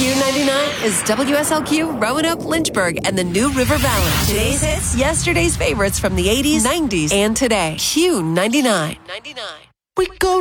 Q99 is WSLQ, Roanoke, Lynchburg, and the New River Valley. Today's hits, yesterday's favorites from the 80s, 90s, and today. Q99. We go